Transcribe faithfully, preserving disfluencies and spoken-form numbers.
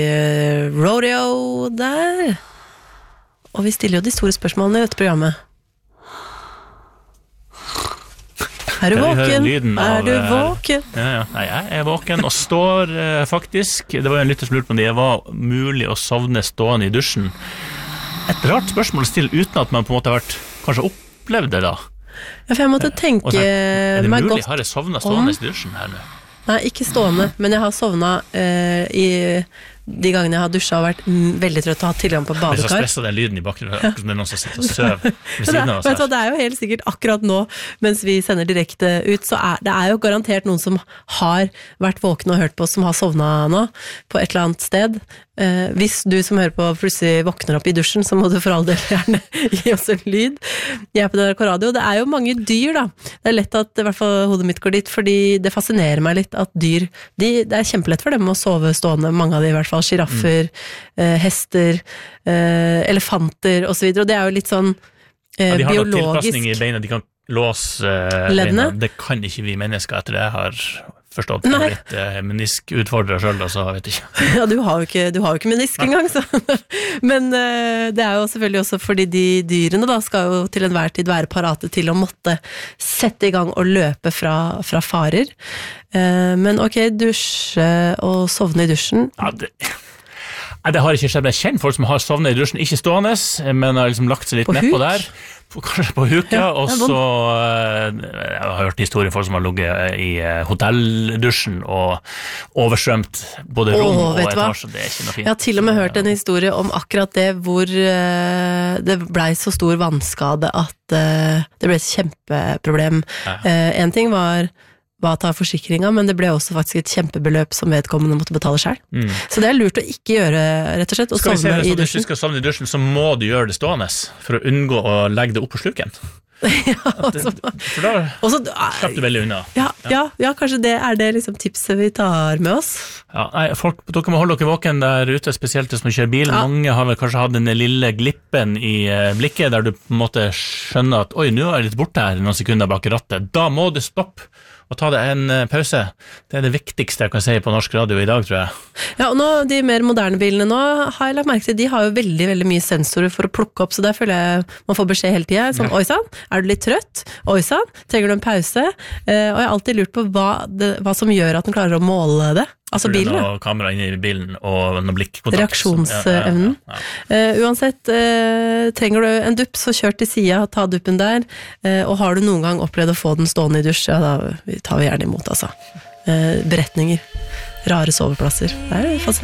Rodeo der. Og vi stiller jo de store spørsmålene i dette programmet. Er du våken? Av, er du våken? Ja, ja. Nei, jeg er våken og står uh, faktisk. Det var jo en lytter som lurte på om det var mulig å sovne stående i dusjen. Et rart spørsmål å stille uten at man på en måte har vært, kanskje opplevd det da. Ja, for jeg måtte tenke så, er det meg mulig? godt Har jeg sovnet stående i dusjen her nå? Nei, ikke stående, men jeg har sovnet uh, i de gangene jeg har dusjet og vært mm, veldig trøtt og hatt tilgang på badekar. Hvis jeg stresser den lyden i bakgrunnen, akkurat som det er noen som sitter og søv ved siden av oss her. Det er jo helt sikkert akkurat nå, mens vi sender direkte ut, så er det er jo garantert noen som har vært våkne og hørt på oss, som har sovnet nå, på et eller annet sted. Eh, hvis du som hører på plutselig våkner opp i dusjen, så må du for all del gjerne gi oss en lyd. Jeg er på N R K Radio. Det er jo mange dyr da. Det er lett at i hvert fall hodet mitt går dit, fordi det fascinerer meg litt at dyr, de, det er kjempelett for dem å sove stående, mange av de i hvert fall, giraffer, mm. eh, hester, eh, elefanter og så videre, og det er jo litt sånn eh, ja, de har biologisk. nok tilpasning i beina, de kan låse eh, beina. Det kan ikke vi mennesker etter det jeg har forstått. Jeg har litt eh, meniskutfordret selv, så vet jeg ikke. Ja, du har jo ikke, du har jo ikke menisk engang, så. Men eh, det er jo selvfølgelig også fordi de dyrene da skal jo til enhver tid være parate til å måtte sette i gang og løpe fra, fra farer. Eh, men ok, dusje og sovne i dusjen. Ja, det... Nei, det har ikke skjedd. Jeg kjenner folk som har sovnet i dusjen, ikke stående, men har liksom lagt seg litt nedpå der, på, kanskje på huka, ja, og så jeg har hørt historier folk som har ligget i hotelldusjen og oversvømt både rom Åh, og etasje, det er ikke noe fint. Jeg har til og med hørt en historie om akkurat det, hvor uh, det ble så stor vannskade at uh, det ble et kjempeproblem. Ja. Uh, en ting var hva tar forsikringa, men det ble også faktisk et kjempebeløp som vedkommende måtte betale selv. Mm. Så det er lurt å ikke gjøre, rett og slett, å sovne i dusjen. Hvis du skal sovne i dusjen, så må du gjøre det stående, for å unngå å legge det opp på sluken. Ja, også, for da også, slapp du veldig unna. Ja, ja. Ja, ja, kanskje det er det liksom tipset vi tar med oss. Ja, nei, folk, dere må holde dere våken der ute, spesielt hvis man kjører bil. Ja. Mange har vel kanskje hatt den lille glippen i blikket, der du på en måte skjønner at oi, nå er jeg litt borte her noen sekunder bak rattet. Da må du stoppe og ta det en pause. Det er det viktigste jeg kan si på norsk radio i dag, tror jeg. Ja, og nå, de mer moderne bilene nå, har jeg lagt merke til, de har jo veldig, veldig mye sensorer for å plukke opp, så der føler jeg man får beskjed hele tiden. Sånn, ja. Oi sann, er du litt trøtt? Oi sann, trenger du en pause? Eh, og jeg har alltid lurt på hva, det, hva som gjør at den klarer å måle det. Altså bilen, ja. Kamera inne i bilen og noe blikkontakt. Reaksjonsevnen. Ja, ja, ja, ja. Uh, uansett, uh, trenger du en dupp, så kjør til siden, ta duppen der. Uh, og har du noen gang opplevd å få den stående i dusj, ja, da tar vi gjerne imot, altså. Uh, beretninger. Rare soveplasser. Det er fascinerende.